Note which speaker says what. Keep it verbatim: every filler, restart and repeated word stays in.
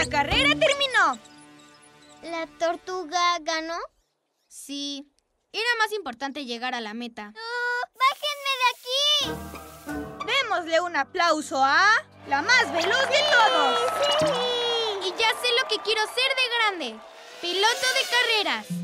Speaker 1: La carrera terminó.
Speaker 2: ¿La tortuga ganó?
Speaker 3: Sí, era más importante llegar a la meta.
Speaker 2: ¡Oh, bájenme de aquí!
Speaker 1: Démosle un aplauso a la más veloz de todos.
Speaker 2: ¡Sí!
Speaker 3: Y ya sé lo que quiero ser de grande. Piloto de carreras.